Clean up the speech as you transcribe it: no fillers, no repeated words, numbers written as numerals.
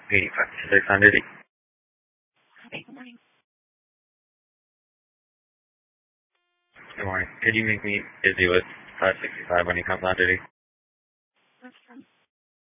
85 on duty. Hey, good morning. Good morning. Could you make me busy with 565 when he comes on duty? What's from?